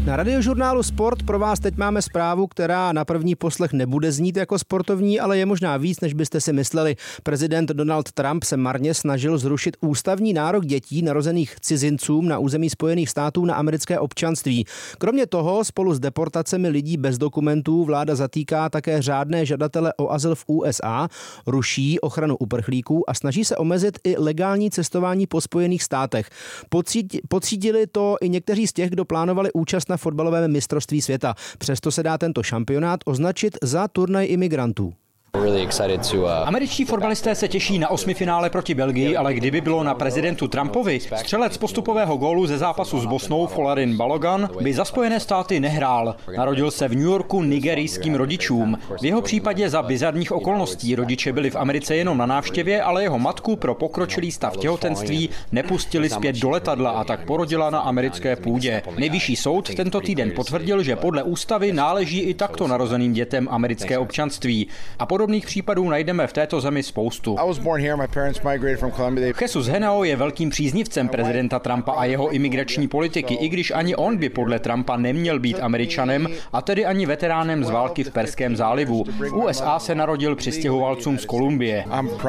Na Radiožurnálu Sport pro vás teď máme zprávu, která na první poslech nebude znít jako sportovní, ale je možná víc, než byste si mysleli. Prezident Donald Trump se marně snažil zrušit ústavní nárok dětí narozených cizincům na území Spojených států na americké občanství. Kromě toho spolu s deportacemi lidí bez dokumentů vláda zatýká také řádné žadatele o azyl v USA, ruší ochranu uprchlíků a snaží se omezit i legální cestování po Spojených státech. Pocítili to i někteří z těch, kdo plánovali účast na fotbalovém mistrovství světa. Přesto se dá tento šampionát označit za turnaj imigrantů. Američtí fotbalisté se těší na osmifinále proti Belgii, ale kdyby bylo na prezidentu Trumpovi, střelec postupového gólu ze zápasu s Bosnou Folarin Balogun by za Spojené státy nehrál. Narodil se v New Yorku nigerijským rodičům. V jeho případě za bizarních okolností rodiče byli v Americe jenom na návštěvě, ale jeho matku pro pokročilý stav těhotenství nepustili zpět do letadla a tak porodila na americké půdě. Nejvyšší soud tento týden potvrdil, že podle ústavy náleží i takto narozeným dětem americké občanství. A podobných případů najdeme v této zemi spoustu. Jesus Henao je velkým příznivcem prezidenta Trumpa a jeho imigrační politiky, i když ani on by podle Trumpa neměl být Američanem a tedy ani veteránem z války v Perském zálivu. V USA se narodil přistěhovalcům z Kolumbie.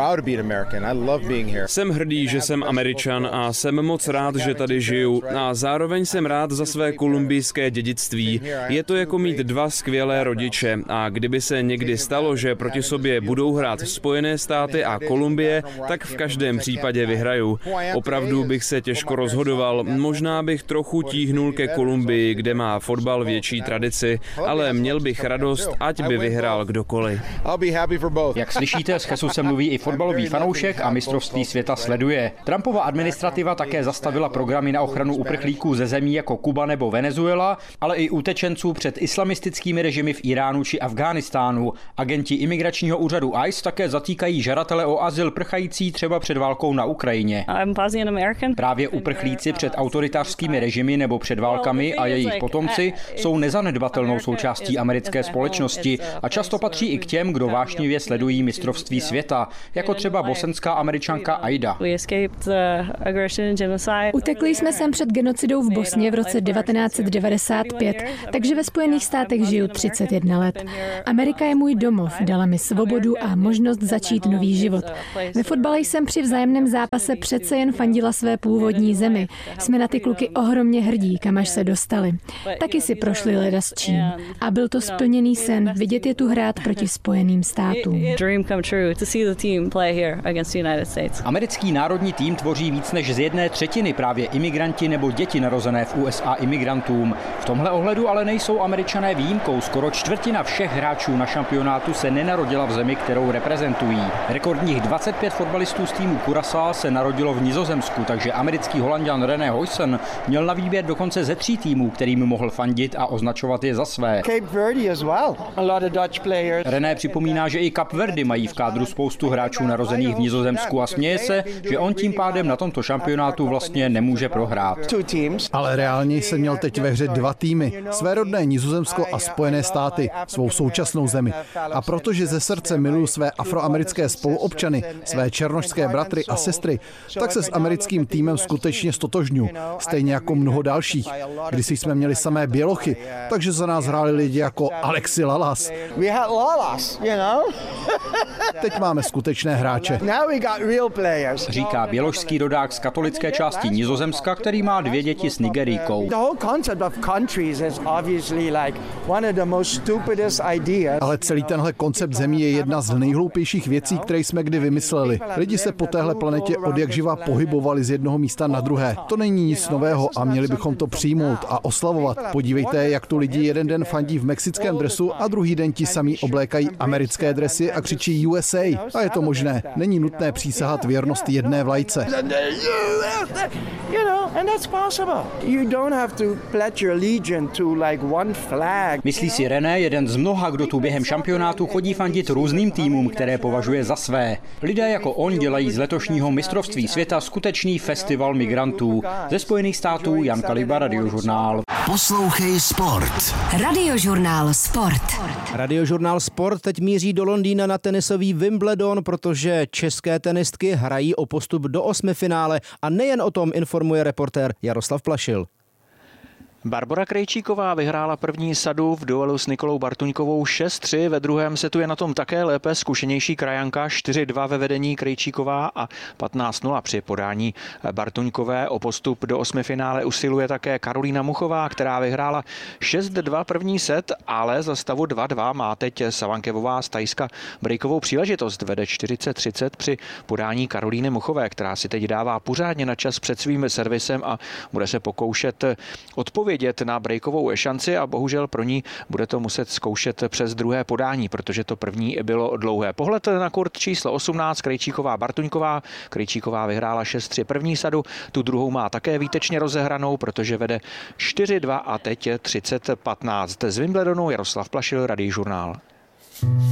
Jsem hrdý, že jsem Američan a jsem moc rád, že tady žiju. A zároveň jsem rád za své kolumbijské dědictví. Je to jako mít dva skvělé rodiče a kdyby se někdy stalo, že proti sobě budou hrát Spojené státy a Kolumbie, tak v každém případě vyhraju. Opravdu bych se těžko rozhodoval, možná bych trochu tíhnul ke Kolumbii, kde má fotbal větší tradici, ale měl bych radost, ať by vyhrál kdokoliv. Jak slyšíte, s Jesusem mluví i fotbalový fanoušek a mistrovství světa sleduje. Trumpova administrativa také zastavila programy na ochranu uprchlíků ze zemí jako Kuba nebo Venezuela, ale i utečenců před islamistickými režimy v Iránu či Afghánistánu. Agenti imigračního úřadu ICE také zatýkají žadatele o azyl prchající třeba před válkou na Ukrajině. Právě uprchlíci před autoritářskými režimy nebo před válkami a jejich potomci jsou nezanedbatelnou součástí americké společnosti a často patří i k těm, kdo vášnivě sledují mistrovství světa, jako třeba bosenská Američanka Aida. Utekli jsme sem před genocidou v Bosně v roce 1995, takže ve Spojených státech žiju 31 let. Amerika je můj domov, dala mi svobodu a možnost začít nový život. Ve fotbale jsem při vzájemném zápase přece jen fandila své původní zemi. Jsme na ty kluky ohromně hrdí, kam až se dostali. Taky si prošli leda s čím. A byl to splněný sen vidět je tu hrát proti Spojeným státům. Americký národní tým tvoří víc než z 1/3 právě imigranti nebo děti narozené v USA imigrantům. V tomhle ohledu ale nejsou Američané výjimkou. Skoro čtvrtina všech hráčů na šampionátu se nenarodila v zemi, kterou reprezentují. Rekordních 25 fotbalistů z týmu Curaçao se narodilo v Nizozemsku, takže americký Holanďan René Huysen měl na výběr dokonce ze 3 týmů, kterým mohl fandit a označovat je za své. René připomíná, že i Kapverdy mají v kádru spoustu hráčů narozených v Nizozemsku a směje se, že on tím pádem na tomto šampionátu vlastně nemůže prohrát. Ale reálně jsem měl teď ve hře 2 týmy, své rodné Nizozemsko a Spojené státy, svou současnou zemi. A protože ze srdce miluju své afroamerické spoluobčany, své černošské bratry a sestry, tak se s americkým týmem skutečně stotožňuji, stejně jako mnoho dalších. Když jsme měli samé bělochy, takže za nás hráli lidi jako Alexi Lalas. Teď máme skutečné hráče. Říká běložský rodák z katolické části Nizozemska, který má 2 děti s Nigerijkou. Ale celý tenhle koncept zemí je jedna z nejhloupějších věcí, které jsme kdy vymysleli. Lidi se po téhle planetě odjakživa pohybovali z jednoho místa na druhé. To není nic nového a měli bychom to přijmout a oslavovat. Podívejte, jak tu lidi jeden den fandí v mexickém dresu a druhý den ti samí oblékají americké dresy a křičí USA. A je to možné. Není nutné přísahat věrnost jedné vlajce. Myslí si René, jeden z mnoha, kdo tu během šampionátu chodí fandit různým týmům, které považuje za své. Lidé jako on dělají z letošního mistrovství světa skutečný festival migrantů. Ze Spojených států Jan Kaliba, Radiožurnál. Poslouchej sport. Radiožurnál Sport. Radiožurnál Sport teď míří do Londýna na tenisový Wimbledon, protože české tenistky hrají o postup do osmifinále a nejen o tom informuje reportér Jaroslav Plašil. Barbora Krejčíková vyhrála první sadu v duelu s Nikolou Bartuňkovou 6-3. Ve druhém setu je na tom také lépe zkušenější krajanka, 4-2 ve vedení Krejčíková a 15-0 při podání Bartuňkové. O postup do osmifinále usiluje také Karolína Muchová, která vyhrála 6-2 první set, ale za stavu 2-2 má teď Savankevová z Thajska breakovou příležitost. Vede 40-30 při podání Karolíny Muchové, která si teď dává pořádně na čas před svým servisem a bude se pokoušet odpovědět na breakovou šanci a bohužel pro ní bude to muset zkoušet přes druhé podání, protože to první bylo dlouhé. Pohled na kurt číslo 18, Krejčíková Bartuňková. Krejčíková vyhrála 6-3 první sadu, tu druhou má také výtečně rozehranou, protože vede 4-2 a teď je 30-15. Z Wimbledonu Jaroslav Plašil, Radiožurnál.